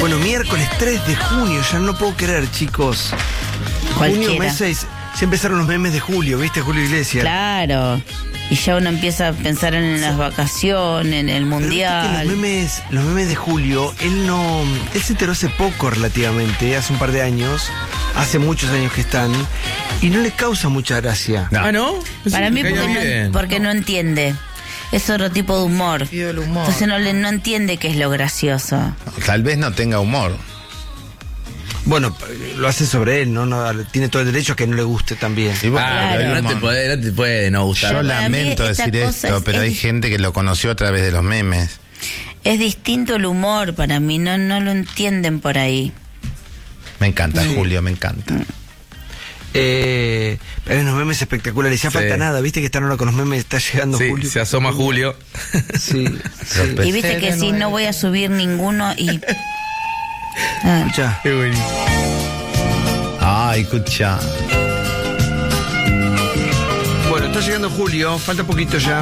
Bueno, miércoles 3 de junio, ya no puedo creer, chicos. Cualquiera. Junio, mes 6. Ya empezaron los memes de Julio, ¿viste? Julio Iglesias. Claro. Y ya uno empieza a pensar en las vacaciones, en el mundial. Los memes de Julio, él se enteró hace poco relativamente, hace un par de años, hace muchos años que están, y no le causa mucha gracia. No. ¿Ah, no? Para mí porque no entiende. Es otro tipo de humor. Entonces no entiende qué es lo gracioso. Tal vez no tenga humor. Bueno, lo hace sobre él, ¿no? Tiene todo el derecho a que no le guste también. Y bueno, claro. No te puede no gustar. Yo Pero para lamento mí esta decir cosa esto, pero hay gente que lo conoció a través de los memes. Es distinto el humor para mí, no lo entienden por ahí. Me encanta, Julio, me encanta. Hay unos memes espectaculares, ya falta nada, viste que están ahora con los memes, está llegando Julio. Se asoma Julio. Sí. Y viste que sí, no voy a subir ninguno y... Escucha. Qué buenísimo. Ay, escucha. Bueno, está llegando Julio, falta poquito ya.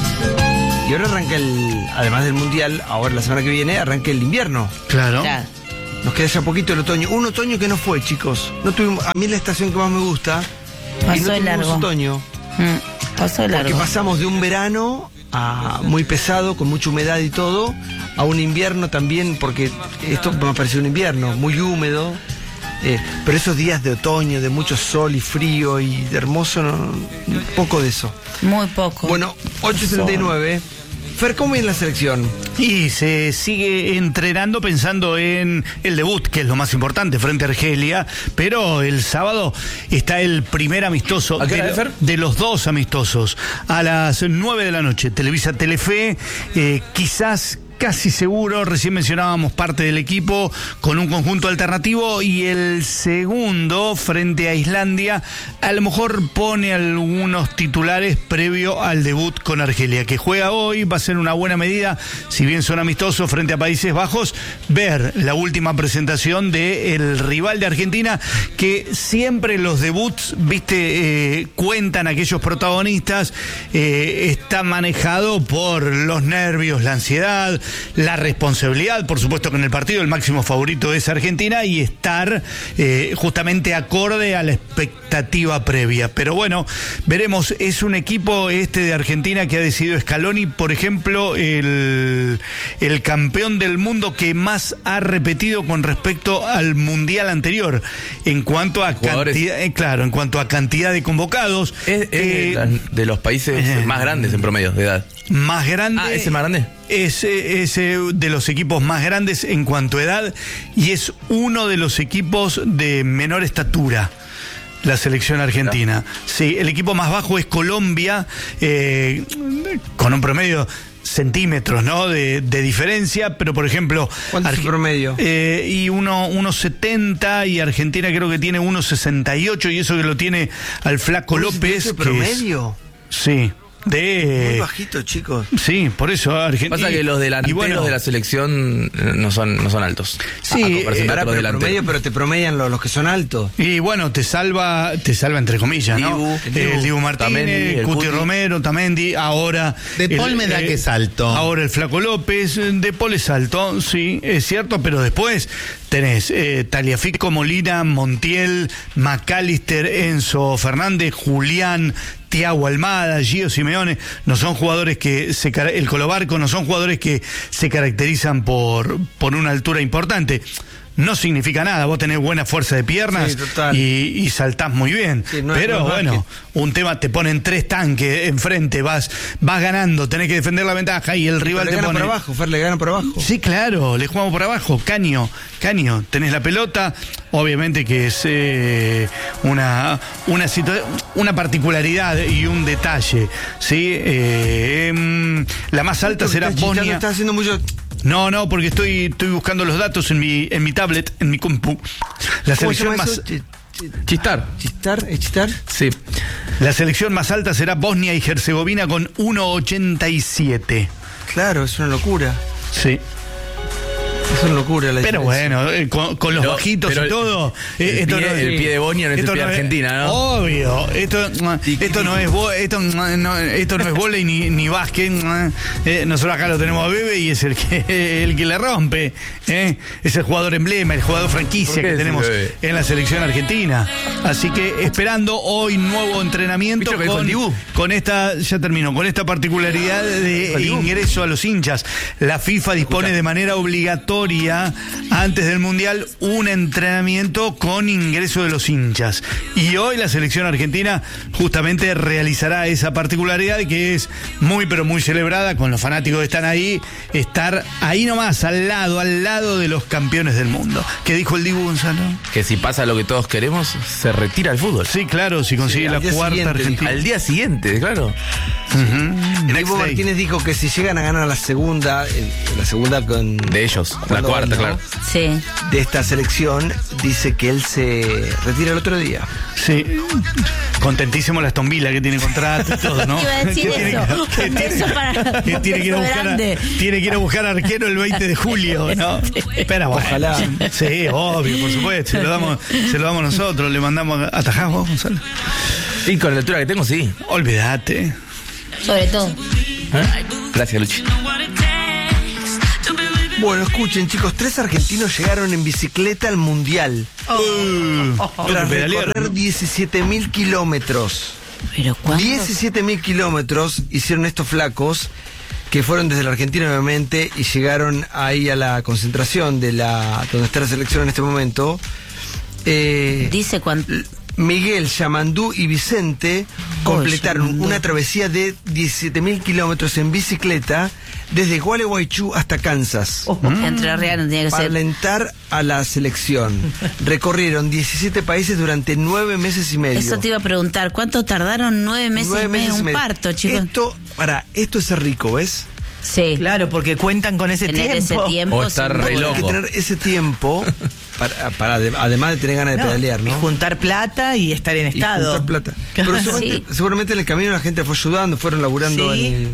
Y ahora arranca además del mundial, ahora la semana que viene, arranca el invierno. Claro. Nos queda ya poquito el otoño. Un otoño que no fue, chicos. No tuvimos, a mí es la estación que más me gusta. Pasó y no tuvimos largo. otoño. Pasó largo. Porque pasamos de un verano muy pesado, con mucha humedad y todo, a un invierno también, porque esto me pareció un invierno muy húmedo. Pero esos días de otoño, de mucho sol y frío y de hermoso, poco de eso. Muy poco. Bueno, 8:39. Fer, ¿cómo viene la selección? Y se sigue entrenando pensando en el debut, que es lo más importante, frente a Argelia, pero el sábado está el primer amistoso ¿A qué hora, Fer? de los dos amistosos, a las 9 de la noche, Televisa Telefe, quizás... Casi seguro, recién mencionábamos parte del equipo con un conjunto alternativo, y el segundo frente a Islandia a lo mejor pone algunos titulares previo al debut con Argelia, que juega hoy. Va a ser una buena medida, si bien son amistosos frente a Países Bajos, ver la última presentación del rival de Argentina, que siempre los debuts, viste, cuentan aquellos protagonistas, está manejado por los nervios, la ansiedad, la responsabilidad, por supuesto que en el partido el máximo favorito es Argentina, y estar justamente acorde a la expectativa previa. Pero bueno, veremos. Es un equipo de Argentina que ha decidido Scaloni, por ejemplo, el campeón del mundo que más ha repetido con respecto al mundial anterior en cuanto a cantidad, en cuanto a cantidad de convocados. Es de los países más grandes en promedio de edad. Más grande. ¿Es el más grande? Es de los equipos más grandes en cuanto a edad, y es uno de los equipos de menor estatura, la selección argentina. Sí, el equipo más bajo es Colombia, con un promedio centímetros, ¿no? de diferencia, pero por ejemplo... ¿Cuánto es el promedio? Y 1.70, y Argentina creo que tiene 1.68, y eso que lo tiene al Flaco López. ¿El promedio? Sí. Muy bajito, chicos. Sí, por eso Argentina. Pasa que los delanteros de la selección no son altos. Sí, pero te promedian los que son altos. Y bueno, te salva entre comillas, ¿no? El Dibu Martínez, el Cuti Romero, Tamendi, ahora... De Paul me da que es alto. Ahora el Flaco López, De Paul es alto, sí, es cierto, pero después tenés Tagliafico, Molina, Montiel, McAllister, Enzo Fernández, Julián, Thiago Almada, Gio Simeone, no son jugadores el Colobarco, no son jugadores que se caracterizan por una altura importante. No significa nada, vos tenés buena fuerza de piernas, sí, y saltás muy bien. Sí, pero bueno, un tema, te ponen 3 tanques enfrente, vas ganando, tenés que defender la ventaja, y el rival te pone... por abajo, Fer, le gana por abajo. Sí, claro, le jugamos por abajo, caño, tenés la pelota, obviamente que es una particularidad y un detalle, ¿sí? La más alta será Bosnia. Está haciendo mucho... No, porque estoy buscando los datos en mi tablet, en mi compu. La selección más... Chistar. ¿Chistar? Sí. La selección más alta será Bosnia y Herzegovina con 1.87. Claro, es una locura. Sí. Es una locura la Pero diferencia. bueno, con los bajitos y todo. El pie de Bonia no es el pie de Argentina, ¿no? Obvio. Esto no es vóley ni básquet. Nosotros acá lo tenemos a Bebe y es el que le rompe. Es el jugador emblema, el jugador franquicia que tenemos en la selección argentina. Así que esperando hoy nuevo entrenamiento con esta, ya terminó, con esta particularidad de ingreso a los hinchas. La FIFA dispone de manera obligatoria antes del Mundial un entrenamiento con ingreso de los hinchas. Y hoy la selección argentina justamente realizará esa particularidad que es muy pero muy celebrada con los fanáticos que están ahí, estar ahí nomás, al lado de los campeones del mundo. ¿Qué dijo el Dibu Gonzalo? Que si pasa lo que todos queremos, se retira el fútbol. Sí, claro, si consigue la cuarta Argentina. Al día siguiente, claro. Dibu Martínez dijo que si llegan a ganar la segunda con... De ellos, la cuarta, claro. Sí. De esta selección, dice que él se retira el otro día. Sí. Contentísimo la Aston Villa que tiene contrato y todo, ¿no? Iba a decir eso. Tiene que ir a buscar arquero el 20 de julio, ¿no? Pero bueno. Ojalá. Sí, obvio, por supuesto. Se lo damos nosotros, le mandamos. ¿Atajás vos, Gonzalo? Y con la altura que tengo, sí. Olvídate. Sobre todo. Gracias, Luchi. Bueno, escuchen, chicos, 3 argentinos llegaron en bicicleta al Mundial. Tras recorrer 17.000 kilómetros. ¿Pero cuánto? 17.000 kilómetros hicieron estos flacos, que fueron desde la Argentina obviamente y llegaron ahí a la concentración de donde está la selección en este momento. Dice cuánto. Miguel, Yamandú y Vicente completaron una travesía de 17.000 kilómetros en bicicleta desde Gualeguaychú hasta Kansas. Entre Rianos tenía que Para ser. alentar a la selección. Recorrieron 17 países durante 9 meses y medio. Eso te iba a preguntar, ¿cuánto tardaron? 9 meses y medio, un parto, chicos. Esto es ser rico, ¿ves? Sí. Claro, porque cuentan con ese Tener tiempo. ese tiempo. O estar re Hay que loco. tener ese tiempo además de tener ganas de pedalear, ¿no? Y juntar plata y estar en Y estado. juntar plata. Pero seguramente en el camino la gente fue ayudando, fueron laburando Sí.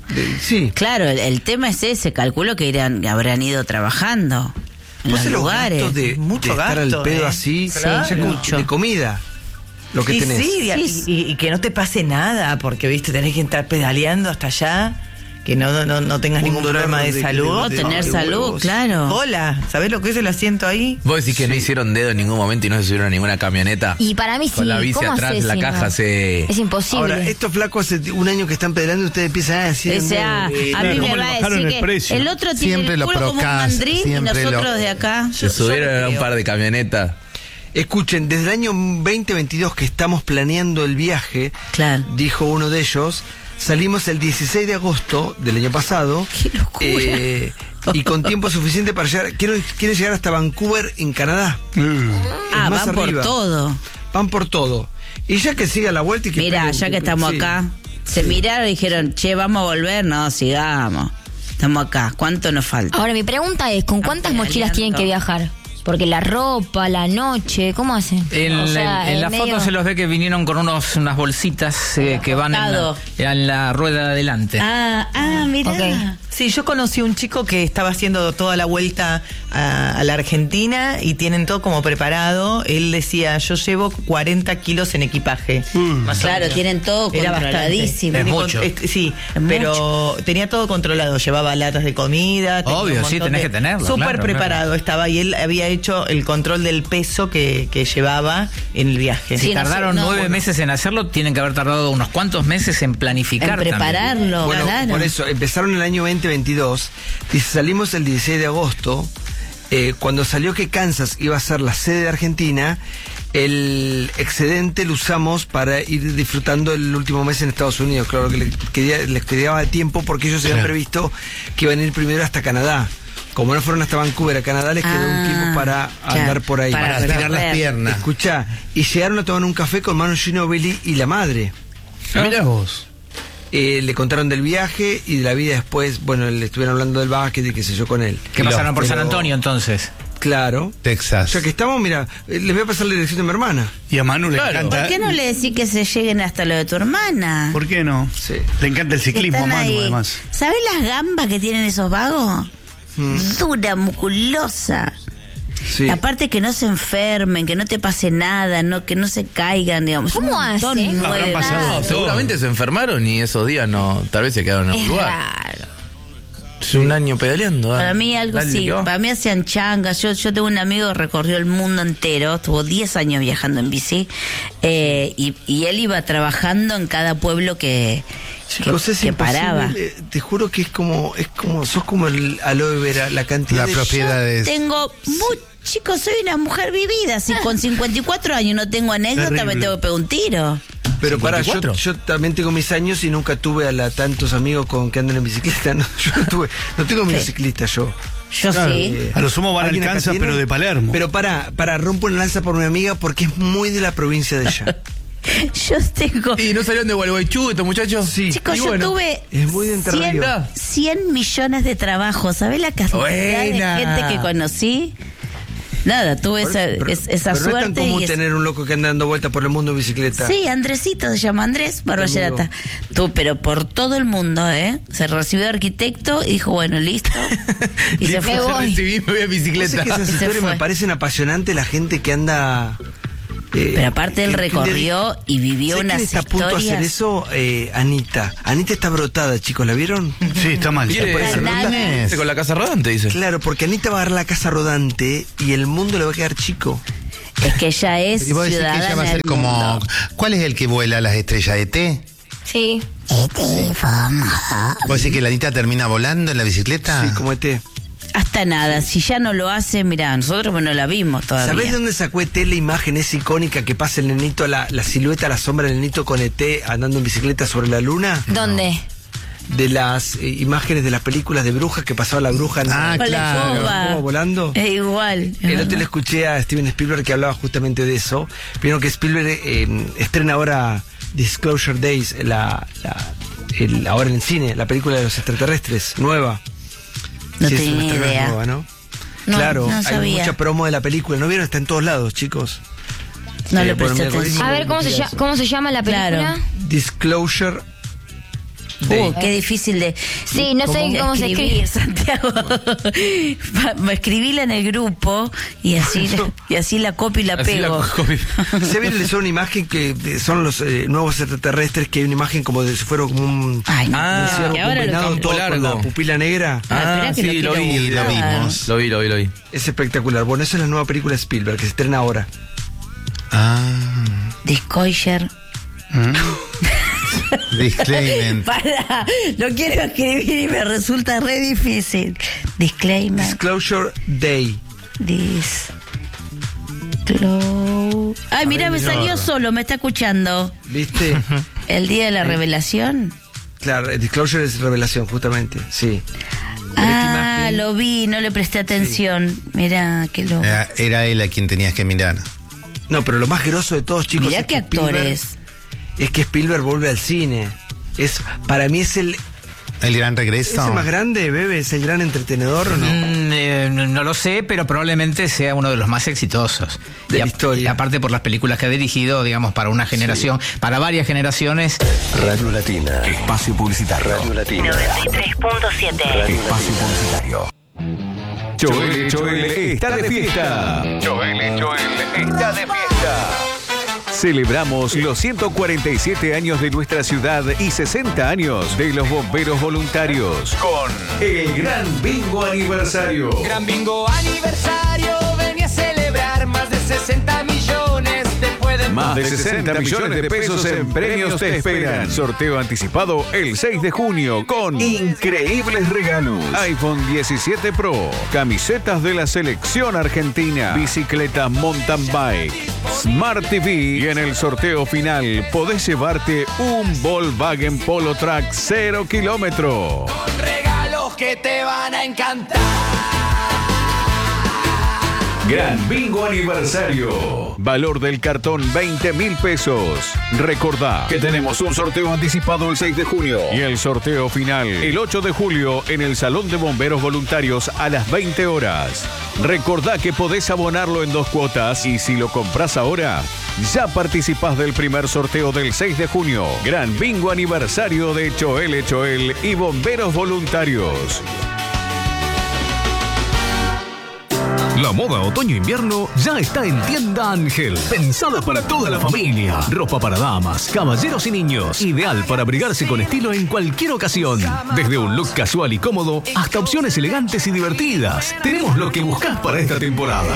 sí. Claro, el tema es ese, calculo que habrán ido trabajando en los Entonces los lugares. gastos de Mucho estar gasto, al pedo así, Claro. ya Mucho. de comida, lo que Y tenés. sí, y que no te pase nada, porque viste, tenés que estar pedaleando hasta allá, que no tengas Un ningún dolor problema de salud. No tener de salud, huevos. claro. Hola, ¿sabés lo que es el asiento ahí? Vos decís que no hicieron dedo en ningún momento y no se subieron a ninguna camioneta. Y para mí sí. Con la bici ¿Cómo atrás haces de la si caja no? se... Es imposible. Ahora, estos flacos hace un año que están pedaleando y ustedes empiezan a decir... O sea, a mí ¿cómo me le va a bajaron decir el que precio? el otro tiene Siempre el lo culo como un procas, mandril y siempre nosotros lo- de acá. Se subieron a un par de camionetas. Escuchen, desde el año 2022 que estamos planeando el viaje, Claro. dijo uno de ellos, salimos el 16 de agosto del año pasado. ¡Qué locura! Y con tiempo suficiente para llegar. Quieren llegar hasta Vancouver, en Canadá. Ah, más van arriba. por todo. Van por todo. Y ya que siga la vuelta y que... Mira, esperen- ya que estamos sí. acá, se miraron y dijeron, che, vamos a volver. No, sigamos. Estamos acá. ¿Cuánto nos falta? Ahora, mi pregunta es, ¿con cuántas mochilas tienen que viajar? Porque la ropa, la noche, ¿cómo hacen? En, O sea, en la medio- foto se los ve que vinieron con unas bolsitas que van Costado. en la rueda de adelante. Mira. Ok. Sí, yo conocí un chico que estaba haciendo toda la vuelta a la Argentina y tienen todo como preparado. Él decía, yo llevo 40 kilos en equipaje. Más o Claro, menos. tienen todo Era bastante. controladísimo. Es Tiene mucho. Sí, Es pero tenía todo controlado. Llevaba latas de comida. tenía Obvio, un sí, montón tenés de- que tenerlo, Súper claro, preparado estaba y él había hecho el control del peso que llevaba en el viaje. Sí, Si no sé, tardaron no, 9 bueno. meses en hacerlo, tienen que haber tardado unos cuantos meses en planificar. En prepararlo, Bueno, claro. por eso, empezaron el año 2022. Dice, salimos el 16 de agosto. Cuando salió que Kansas iba a ser la sede de Argentina, el excedente lo usamos para ir disfrutando el último mes en Estados Unidos. Claro que les quedaba tiempo porque ellos habían previsto que iban a ir primero hasta Canadá. Como no fueron hasta Vancouver, a Canadá les quedó un tiempo para claro, andar por ahí. para estirar las recorrer. piernas. Escuchá, y llegaron a tomar un café con Manu Ginóbili y la madre. Mirá vos. Le contaron del viaje y de la vida después, bueno, le estuvieron hablando del básquet y qué sé yo con él. ¿Qué pasaron por Pero- San Antonio entonces? Claro. Texas. Ya que estamos, mira, les voy a pasar la dirección de mi hermana. Y a Manu le Claro. encanta. ¿Por qué no le decís que se lleguen hasta lo de tu hermana? ¿Por qué no? Sí. Le encanta el Que ciclismo a están Manu, ahí. además. ¿Sabés las gambas que tienen esos vagos? dura, musculosa. Sí. Aparte que no se enfermen, que no te pase nada, que no se caigan, digamos. ¿Cómo hace? Habrán pasado. No, seguramente se enfermaron y esos días no, tal vez se quedaron en Es un lugar. raro. Es un año pedaleando. Para mí algo Dale, sí, ¿qué va? para mí hacían changas. Yo tengo un amigo que recorrió el mundo entero, estuvo 10 años viajando en bici, y él iba trabajando en cada pueblo que Chicos, es que imposible. paraba. Te juro que es como sos como el aloe vera, la cantidad La de propiedad es. Chicos, soy una mujer vivida. Si con 54 años no tengo anécdota, Terrible. me tengo que pegar un tiro. Pero para, 54. yo también tengo mis años y nunca tuve a tantos amigos que andan en bicicleta. No, yo no tengo mi bicicleta yo. Yo sí. A lo sumo van a ¿Alguien acá Alcanza, tiene? pero de Palermo. Pero rompo una lanza por mi amiga porque es muy de la provincia de ella. Yo tengo... ¿Y no salieron de Gualeguaychú estos muchachos? Sí. Chicos, Y yo bueno, tuve es muy de Entre Ríos. 100 millones de trabajos. ¿Sabés la cantidad Buena. de gente que conocí? Nada, tuve esa Pero no es suerte. tan común y tener un loco que anda dando vueltas por el mundo en bicicleta. Sí, Andresito se llama Andrés Barballerata. Pero por todo el mundo, ¿eh? Se recibió de arquitecto y dijo, bueno, listo. Y se fue. recibí, me voy a No sé bicicleta. que esas Se historias fue. me parecen apasionantes, la gente que anda... Pero aparte él recorrió y vivió ¿Sabés unas quién está a punto de hacer historias. eso? Anita. Anita está brotada, chicos, ¿la vieron? Sí, está mal. Quiere puede ser Nada. con la casa rodante, dice. Claro, porque Anita va a dar la casa rodante y el mundo le va a quedar chico. Es que ella es Y vos decís que ciudadana ella va a ser del como. mundo. ¿Cuál es el que vuela las estrellas de té? Sí. ¿Vos decís que la Anita termina volando en la bicicleta? Sí, como ET. Hasta nada, si ya no lo hace, mirá, nosotros no la vimos todavía. ¿Sabés de dónde sacó ET la imagen esa icónica que pasa el nenito, la silueta, la sombra del nenito con ET andando en bicicleta sobre la luna? ¿Dónde? De las imágenes de las películas de brujas que pasaba la bruja Ah, Con la claro. escoba. ¿Cómo, volando? Es igual. El otro le escuché a Steven Spielberg que hablaba justamente de eso. Vieron que Spielberg estrena ahora Disclosure Days, ahora en el cine, la película de los extraterrestres, nueva. No Sí, es tenía una estrena idea. nueva, ¿no? No, Claro, no hay sabía. mucha promo de la película. ¿No vieron? Está en todos lados, chicos. No le por presté mi algoritmo. atención. A ver, ¿cómo se llama la película? Claro. Disclosure Day. Qué difícil de... Sí, no sé cómo se escribe. Santiago. Escribíla en el grupo y así la copio y la Así la pego. copio. Se viralizó una imagen que son los nuevos extraterrestres, que hay una imagen como de si fuera como un Ay, no, un ciervo que ahora lo combinado, campo todo con largo. la pupila negra. esperá que sí, lo lo quiero vi, lo buscar. vimos. Lo vi. Es espectacular. Bueno, esa es la nueva película de Spielberg que se estrena ahora. Disclosure. Disclaimer. Para, lo quiero escribir y me resulta re difícil. Disclaimer. Disclosure Day. Ay, mira, me salió solo, me está escuchando. ¿Viste? El día de la revelación. Claro, Disclosure es revelación, justamente. Sí. Ah, lo vi, no le presté atención. Mirá, qué loco. Era él a quien tenías que mirar. No, pero lo más groso de todos, chicos, Mirá es qué que Spielberg- actores. es que Spielberg vuelve al cine. Para mí es el El gran regreso. más grande, Bebe, es el gran entretenedor, ¿o no? No lo sé, pero probablemente sea uno de los más exitosos. De la historia. Y aparte por las películas que ha dirigido, digamos, para una generación, para varias generaciones. Radio Latina. Espacio publicitario. Radio Latina. 93.7. Espacio publicitario. Joel está de fiesta. Joel está de fiesta. Celebramos los 147 años de nuestra ciudad y 60 años de los bomberos voluntarios con el Gran Bingo Aniversario. Gran Bingo Aniversario, venía a celebrar más de 60 millones después de... Más de 60 millones de pesos en premios te esperan. Sorteo anticipado el 6 de junio con increíbles regalos. iPhone 17 Pro, camisetas de la selección argentina, bicicletas mountain bike, Smart TV y en el sorteo final podés llevarte un Volkswagen Polo Track 0 kilómetro. Regalos que te van a encantar. Gran Bingo Aniversario. Valor del cartón 20.000 pesos. Recordá que tenemos un sorteo anticipado el 6 de junio y el sorteo final el 8 de julio en el Salón de Bomberos Voluntarios a las 20 horas. Recordá que podés abonarlo en 2 cuotas y si lo comprás ahora, ya participás del primer sorteo del 6 de junio. Gran Bingo Aniversario de Choel y Bomberos Voluntarios. La moda otoño-invierno ya está en Tienda Ángel. Pensada para toda la familia. Ropa para damas, caballeros y niños. Ideal para abrigarse con estilo en cualquier ocasión. Desde un look casual y cómodo hasta opciones elegantes y divertidas. Tenemos lo que buscas para esta temporada.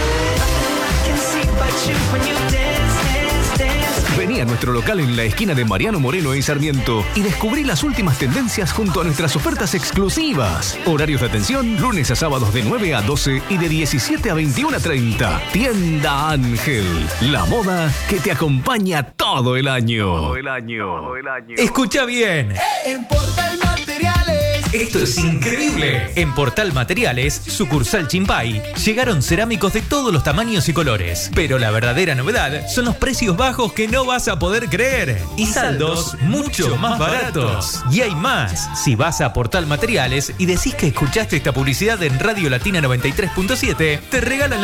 Vení a nuestro local en la esquina de Mariano Moreno y Sarmiento y descubrí las últimas tendencias junto a nuestras ofertas exclusivas. Horarios de atención, lunes a sábados de 9 a 12 y de 17 a 21:30. Tienda Ángel, la moda que te acompaña todo el año. Escucha bien. En Portal Materiales. Esto es increíble. En Portal Materiales, sucursal Chimpay, llegaron cerámicos de todos los tamaños y colores. Pero la verdadera novedad son los precios bajos que no vas a poder creer. Y saldos mucho más baratos. Y hay más. Si vas a Portal Materiales y decís que escuchaste esta publicidad en Radio Latina 93.7, te regalan la